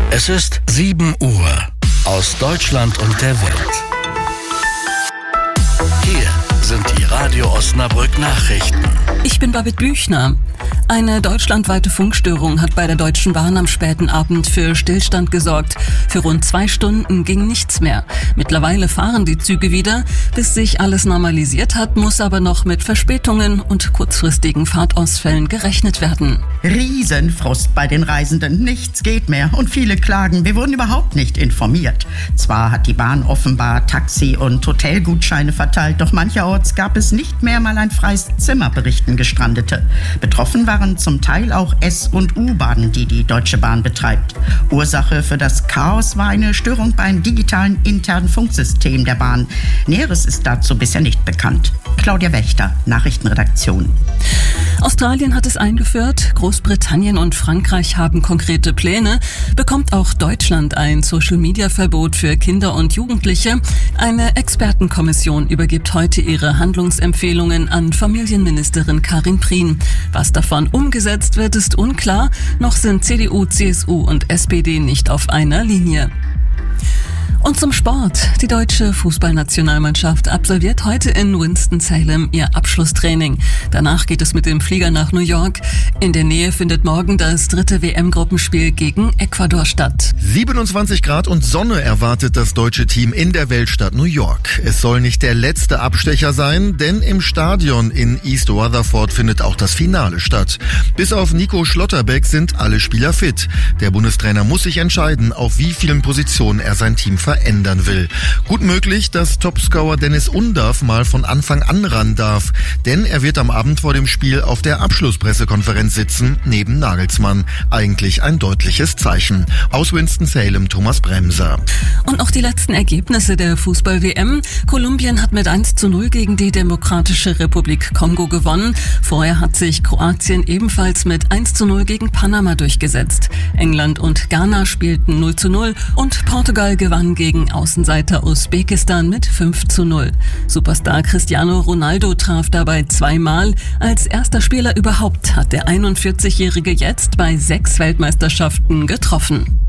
Es ist 7 Uhr. Aus Deutschland und der Welt. Hier sind die Radio Osnabrück Nachrichten. Ich bin Babette Büchner. Eine deutschlandweite Funkstörung hat bei der Deutschen Bahn am späten Abend für Stillstand gesorgt. Für rund 2 Stunden ging nichts mehr. Mittlerweile fahren die Züge wieder. Bis sich alles normalisiert hat, muss aber noch mit Verspätungen und kurzfristigen Fahrtausfällen gerechnet werden. Riesenfrust bei den Reisenden. Nichts geht mehr und viele klagen, wir wurden überhaupt nicht informiert. Zwar hat die Bahn offenbar Taxi- und Hotelgutscheine verteilt, doch mancherorts gab es nicht mehr mal ein freies Zimmer, berichten Gestrandete. Betroffen waren zum Teil auch S- und U-Bahnen, die die Deutsche Bahn betreibt. Ursache für das Chaos war eine Störung beim digitalen internen Funksystem der Bahn. Näheres ist dazu bisher nicht bekannt. Claudia Wächter, Nachrichtenredaktion. Australien hat es eingeführt, Großbritannien und Frankreich haben konkrete Pläne. Bekommt auch Deutschland ein Social-Media-Verbot für Kinder und Jugendliche? Eine Expertenkommission übergibt heute ihre Handlungsempfehlungen an Familienministerin Karin Prien. Was davon umgesetzt wird, ist unklar. Noch sind CDU, CSU und SPD nicht auf einer Linie. Und zum Sport. Die deutsche Fußballnationalmannschaft absolviert heute in Winston-Salem ihr Abschlusstraining. Danach geht es mit dem Flieger nach New York. In der Nähe findet morgen das 3. WM-Gruppenspiel gegen Ecuador statt. 27 Grad und Sonne erwartet das deutsche Team in der Weltstadt New York. Es soll nicht der letzte Abstecher sein, denn im Stadion in East Rutherford findet auch das Finale statt. Bis auf Nico Schlotterbeck sind alle Spieler fit. Der Bundestrainer muss sich entscheiden, auf wie vielen Positionen er sein Team verändern will. Gut möglich, dass Topscorer Dennis Undav mal von Anfang an ran darf, denn er wird am Abend vor dem Spiel auf der Abschlusspressekonferenz sitzen, neben Nagelsmann. Eigentlich ein deutliches Zeichen. Aus Winston-Salem, Thomas Bremser. Und noch die letzten Ergebnisse der Fußball-WM. Kolumbien hat mit 1:0 gegen die Demokratische Republik Kongo gewonnen. Vorher hat sich Kroatien ebenfalls mit 1:0 gegen Panama durchgesetzt. England und Ghana spielten 0:0 und Portugal gewann gegen Außenseiter Usbekistan mit 5:0. Superstar Cristiano Ronaldo traf dabei 2-mal. Als erster Spieler überhaupt hat der 41-Jährige jetzt bei 6 Weltmeisterschaften getroffen.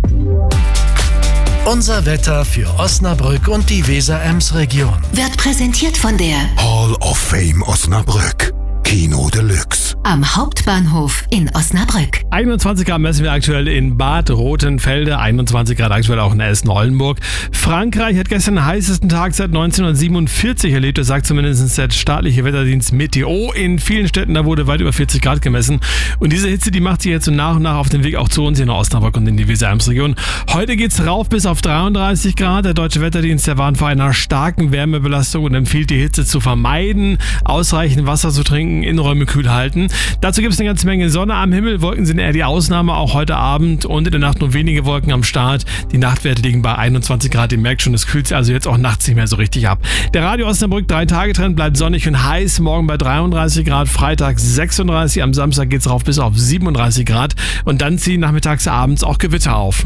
Unser Wetter für Osnabrück und die Weser-Ems-Region. Wird präsentiert von der Hall of Fame Osnabrück. Kino Deluxe. am Hauptbahnhof in Osnabrück. 21 Grad messen wir aktuell in Bad Rotenfelde, 21 Grad aktuell auch in Essen-Oldenburg. Frankreich hat gestern den heißesten Tag seit 1947 erlebt, das sagt zumindest der staatliche Wetterdienst Meteo. In vielen Städten, da wurde weit über 40 Grad gemessen. Und diese Hitze, die macht sich jetzt so nach und nach auf den Weg auch zu uns hier in Osnabrück und in die Weser-Ems-Region. Heute geht's rauf bis auf 33 Grad. Der deutsche Wetterdienst, der warnt vor einer starken Wärmebelastung und empfiehlt, die Hitze zu vermeiden, ausreichend Wasser zu trinken, Innenräume kühl halten. Dazu gibt es eine ganze Menge Sonne am Himmel. Wolken sind eher die Ausnahme, auch heute Abend und in der Nacht nur wenige Wolken am Start. Die Nachtwerte liegen bei 21 Grad. Ihr merkt schon, es kühlt sich also jetzt auch nachts nicht mehr so richtig ab. Der Radio Osnabrück 3-Tage-Trend bleibt sonnig und heiß. Morgen bei 33 Grad, Freitag 36, am Samstag geht es rauf bis auf 37 Grad und dann ziehen nachmittags, abends auch Gewitter auf.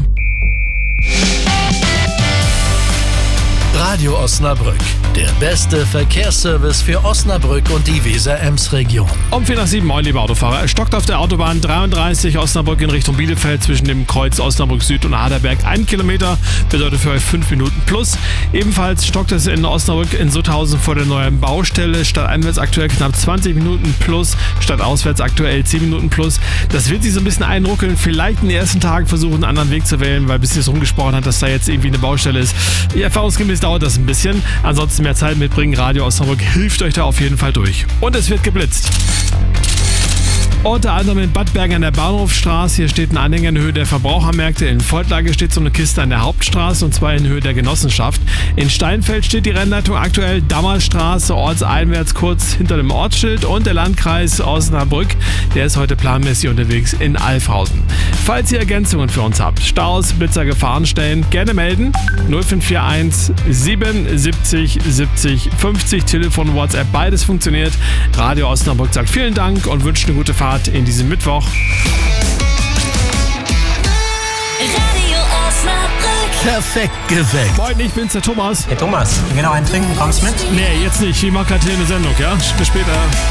Radio Osnabrück, der beste Verkehrsservice für Osnabrück und die Weser-Ems-Region. Um 6:45, moin liebe Autofahrer. Es stockt auf der Autobahn 33 Osnabrück in Richtung Bielefeld zwischen dem Kreuz Osnabrück Süd und Aderberg. 1 Kilometer bedeutet für euch 5 Minuten plus. Ebenfalls stockt es in Osnabrück in Sutthausen vor der neuen Baustelle. Stadteinwärts aktuell knapp 20 Minuten plus, stadtauswärts aktuell 10 Minuten plus. Das wird sich so ein bisschen einruckeln. Vielleicht in den ersten Tagen versuchen, einen anderen Weg zu wählen, weil bis es rumgesprochen hat, dass da jetzt irgendwie eine Baustelle ist. Erfahrungsgemäß dauert das ein bisschen. Ansonsten mehr Zeit mitbringen. Radio Osnabrück hilft euch da auf jeden Fall durch. Und es wird geblitzt. Unter anderem in Bad Bergen an der Bahnhofstraße. Hier steht ein Anhänger in Höhe der Verbrauchermärkte. In Voltlage steht so eine Kiste an der Hauptstraße und zwar in Höhe der Genossenschaft. In Steinfeld steht die Rennleitung aktuell Dammerstraße, ortseinwärts kurz hinter dem Ortsschild und der Landkreis Osnabrück, der ist heute planmäßig unterwegs in Alfhausen. Falls ihr Ergänzungen für uns habt, Staus, Blitzer, Gefahrenstellen, gerne melden. 0541 77 70 50, Telefon, WhatsApp, beides funktioniert. Radio Osnabrück sagt vielen Dank und wünscht eine gute Fahrt in diesem Mittwoch. Radio Osnabrück. Perfekt geweckt. Moin, ich bin's, der Thomas. Hey Thomas, wir gehen noch einen trinken, kommst mit? Nee, jetzt nicht. Ich mach gerade hier eine Sendung, ja? Bis später.